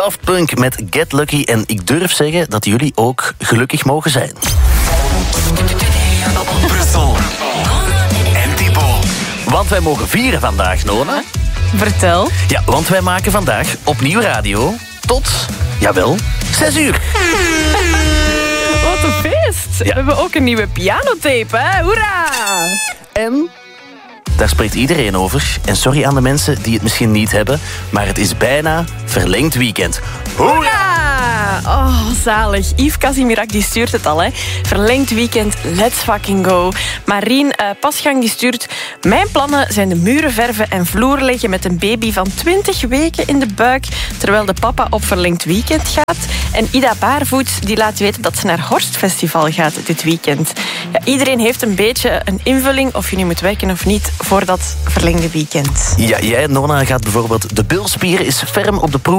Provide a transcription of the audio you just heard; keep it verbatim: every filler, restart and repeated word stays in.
Daft Punk met Get Lucky. En ik durf zeggen dat jullie ook gelukkig mogen zijn. Brussel en Thibaut. Want wij mogen vieren vandaag, Nona. Vertel. Ja, want wij maken vandaag opnieuw radio tot, jawel, zes uur. Wat een feest. Ja. We hebben ook een nieuwe pianotape, hè? Hoera! En daar spreekt iedereen over. En sorry aan de mensen die het misschien niet hebben, maar het is bijna verlengd weekend. Hoera! Oh, zalig. Yves Casimirak die stuurt het al, hè. Verlengd weekend, let's fucking go. Marien uh, Pasgang die stuurt... Mijn plannen zijn de muren verven en vloer leggen met een baby van twintig weken in de buik, terwijl de papa op verlengd weekend gaat. En Ida Baarvoets die laat weten dat ze naar Horstfestival gaat dit weekend. Ja, iedereen heeft een beetje een invulling, of je nu moet werken of niet, voor dat verlengde weekend. Ja, jij, Nona, gaat bijvoorbeeld... De bilspier is ferm op de proef